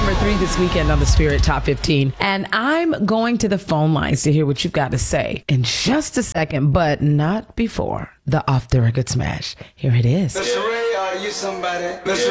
number 3 this weekend on the Spirit Top 15. And I'm going to the phone lines to hear what you've got to say in just a second, but not before the Off the Record Smash. Here it is. Mr. Ray, are you somebody? Mr.